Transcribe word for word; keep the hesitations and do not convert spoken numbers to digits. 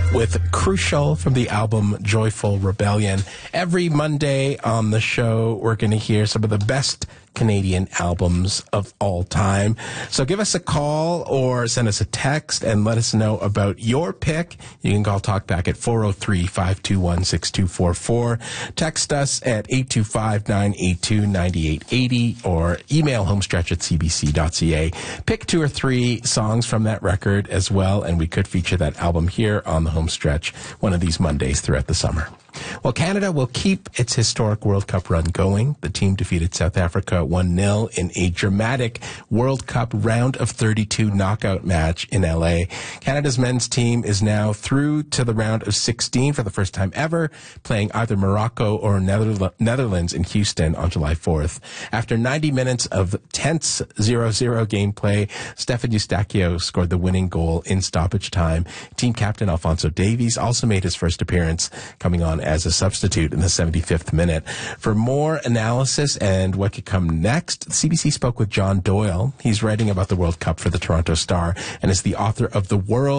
with Crucial from the album Joyful Rebellion. Every Monday on the show, we're going to hear some of the best Canadian albums of all time. So give us a call or send us a text and let us know about your pick. You can call Talkback at four oh three, five two one, six two four four. Text us at eight two five, nine eight two, nine eight eight oh or email homestretch at c b c dot c a. Pick two or three songs from that record as well, and we could feature that album here on the Homestretch one of these Mondays throughout the summer. Well, Canada will keep its historic World Cup run going. The team defeated South Africa one nil in a dramatic World Cup round of thirty-two knockout match in L A. Canada's men's team is now through to the round of sixteen for the first time ever, playing either Morocco or Nether- Netherlands in Houston on July fourth. After ninety minutes of tense zero zero gameplay, Stefan Eustáquio scored the winning goal in stoppage time. Team captain Alphonso Davies also made his first appearance, coming on as a substitute in the seventy-fifth minute. For more analysis and what could come next, C B C spoke with John Doyle. He's writing about the World Cup for the Toronto Star and is the author of The World